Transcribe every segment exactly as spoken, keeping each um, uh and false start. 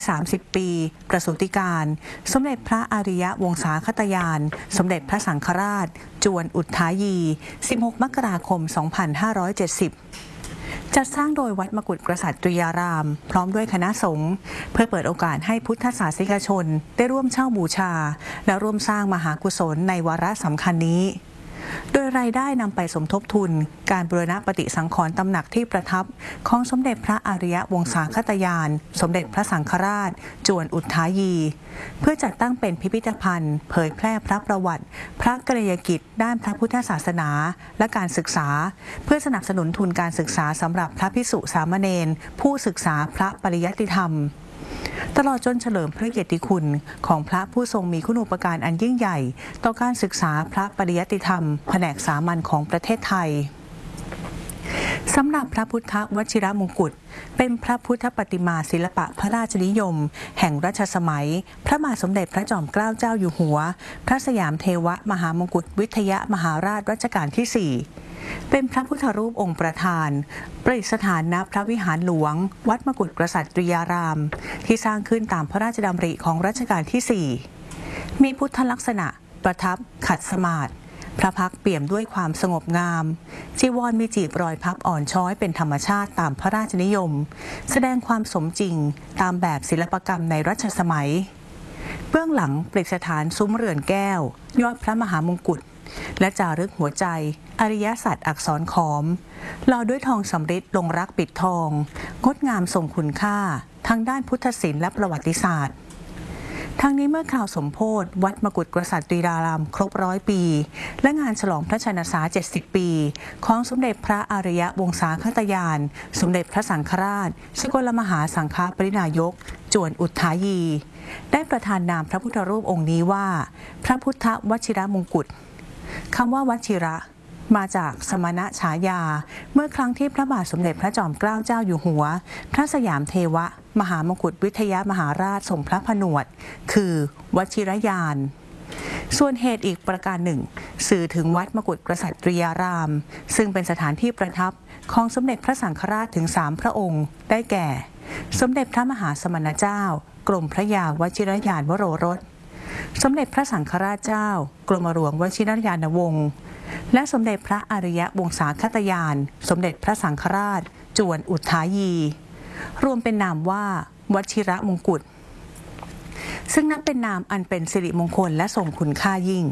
สามสิบ ปีประสูติการสมเด็จพระอริยวงศาคตยานสมเด็จพระสังฆราชจวนอุทายี สิบหก มกราคม สองพันห้าร้อยเจ็ดสิบ จัดสร้างโดยวัดมกุฏกษัตริยารามพร้อมด้วยคณะสงฆ์เพื่อเปิดโอกาสให้พุทธศาสนิกชนได้ร่วมเช่าบูชาและร่วมสร้างมหากุศลในวาระสำคัญนี้โดยรายได้นำไปสมทบทุนการบูรณะปฏิสังขรณ์ตำหนักที่ประทับของสมเด็จพระอริยวงศาคตยานสมเด็จพระสังฆราชจวนอุทายีเพื่อจัดตั้งเป็นพิพิธภัณฑ์เผยแพร่พระประวัติพระกรณียกิจด้านพระพุทธศาสนาและการศึกษาเพื่อสนับสนุนทุนการศึกษาสำหรับพระภิกษุสามเณรผู้ศึกษาพระปริยัติธรรมตลอดจนเฉลิมพระเกียรติคุณของพระผู้ทรงมีคุณูปการอันยิ่งใหญ่ต่อการศึกษาพระปริยัติธรรมแผนกสามัญของประเทศไทยสำหรับพระพุทธวชิรมงกุฎเป็นพระพุทธปฏิมาศิลปะพระราชนิยมแห่งรัชสมัยพระบาทสมเด็จพระจอมเกล้าเจ้าอยู่หัวพระสยามเทวมหามงกุฎวิทยมหาราชรัชกาลที่ สี่เป็นพระพุทธรูปองค์ประธานประดิษฐานณพระวิหารหลวงวัดมกุฏกษัตริยารามที่สร้างขึ้นตามพระราชดำริของรัชกาลที่ สี่มีพุทธลักษณะประทับขัดสมาธิพระพักตร์เปี่ยมด้วยความสงบงามจีวรมีจีบรอยพับอ่อนช้อยเป็นธรรมชาติตามพระราชนิยมแสดงความสมจริงตามแบบศิลปกรรมในรัชสมัยเบื้องหลังประดิษฐานซุ้มเรือนแก้วยอดพระมหามงกุฎและจารึกหัวใจอริยสัจอักษรขอมหล่อด้วยทองสำริดลงรักปิดทองงดงามทรงคุณค่าทั้งด้านพุทธศิลป์และประวัติศาสตร์ทั้งนี้เมื่อคราวสมโภชวัดมกุฏกษัตริยารามครบร้อยปีและงานฉลองพระชนษาเจ็ดสิบ ปีของสมเด็จพระอริยวงศาคตยานสมเด็จพระสังฆราชสกลมหาสังฆปรินายกจวนอุทายีได้ประทานนามพระพุทธรูปองค์นี้ว่าพระพุทธวชิรมงกุฎคำว่าวชิระมาจากสมณฉายาเมื่อครั้งที่พระบาทสมเด็จพระจอมเกล้าเจ้าอยู่หัวพระสยามเทวมหามงกุฎวิทยมหาราชทรงพระผนวดคือวชิรยานส่วนเหตุอีกประการหนึ่งสื่อถึงวัดมกุฏกษัตริยารามซึ่งเป็นสถานที่ประทับของสมเด็จพระสังฆราชถึงสามพระองค์ได้แก่สมเด็จพระมหาสมณเจ้ากรมพระยาวชิรยานวโรรสสมเด็จพระสังฆราชเจ้ากรมหลวงวชิรยานวงศ์และสมเด็จพระอริยวงศาคตยานสมเด็จพระสังฆราชจวนอุทายีรวมเป็นนามว่าวชิรมงกุฎซึ่งนับเป็นนามอันเป็นสิริมงคลและทรงคุณค่ายิ่ง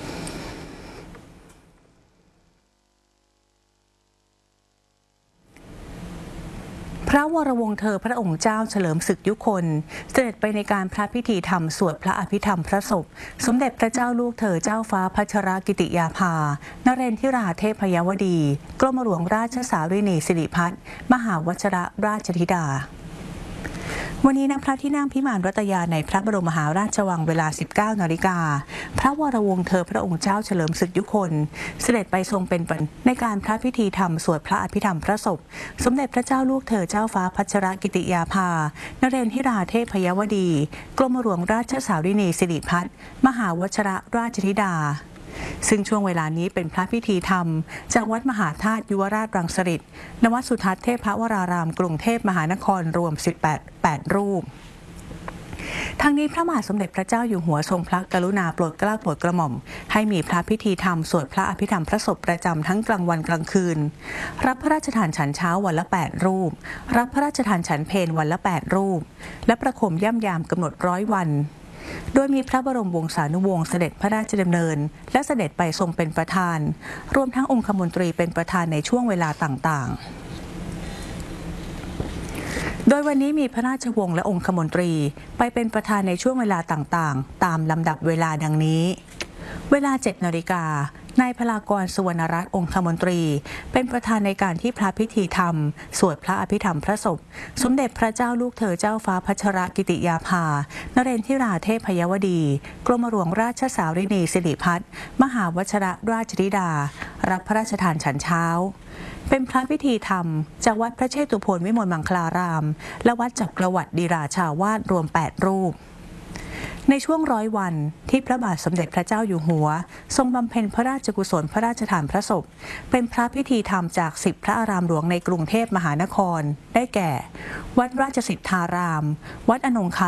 พระวรวงศ์เธอพระองค์เจ้าเฉลิมศึกยุคนเสด็จไปในการพระพิธีธรรมสวดพระอภิธรรมพระศพสมเด็จพระเจ้าลูกเธอเจ้าฟ้าพัชรกิติยาภานเรนทิราเทพยวดีกรมหลวงราชสารินีสิริพัฒน์มหาวชิรราชธิดาวันนี้ณพระที่นั่งพิมานรัตยาในพระบรมมหาราชวังเวลา สิบเก้า นาฬิกาพระวรวงศ์เธอพระองค์เจ้าเฉลิมศึกยุคนเสด็จไปทรงเป็นประธานในการพระพิธีธรรมสวดพระอภิธรรมพระศพสมเด็จพระเจ้าลูกเธอเจ้าฟ้าพัชรกิติยาภานเรนทิราเทพยวดีกรมหลวงราชสารินีสิริพัฒน์มหาวชิรราชธิดาซึ่งช่วงเวลานี้เป็นพระพิธีธรรมจากวัดมหาธาตุยุวราชรังสฤษฎ์ณวัดสุทัศน์เทพวรารามกรุงเทพมหานครรวมสิบแปด แปดรูปทางนี้พระมหาสมเด็จพระเจ้าอยู่หัวทรงพระกรุณาโปรดเกล้าโปรดกระหม่อมให้มีพระพิธีธรรมสวดพระอภิธรรมพระศพประจำทั้งกลางวันกลางคืนรับพระราชทานฉันเช้าวันละแปดรูปรับพระราชทานฉันเพลวันละแปดรูปและประโคมย่ำยามกำหนดร้อยวันโดยมีพระบรมวงศานุวงศ์เสด็จพระราชดำเนินและเสด็จไปทรงเป็นประธานรวมทั้งองคมนตรีเป็นประธานในช่วงเวลาต่างๆโดยวันนี้มีพระราชวงศ์และองคมนตรีไปเป็นประธานในช่วงเวลาต่างๆตามลำดับเวลาดังนี้เวลา เจ็ด นาฬิกานายพลากรสุวรรณรัตน์องคมนตรีเป็นประธานในการที่พระพิธีธรรมสวดพระอภิธรรมพระศพสมเด็จพระเจ้าลูกเธอเจ้าฟ้าพัชรกิติยาภานเรนทิราเทพยวดีกรมหลวงราชสารินีสิริพัฒน์มหาวชิรราชธิดารับพระราชทานฉันเช้าเป็นพระพิธีธรรมจากวัดพระเชตุพนวิมลมังคลารามและวัดจักรวรรดิราชาวาสรวมแปดรูปในช่วงร้อยวันที่พระบาทสมเด็จพระเจ้าอยู่หัวทรงบำเพ็ญพระราชกุศลพระราชทานพระศพเป็นพระพิธีธรรมจากสิบพระอารามหลวงในกรุงเทพมหานครได้แก่วัดราชสิทธารามวัดอนงคา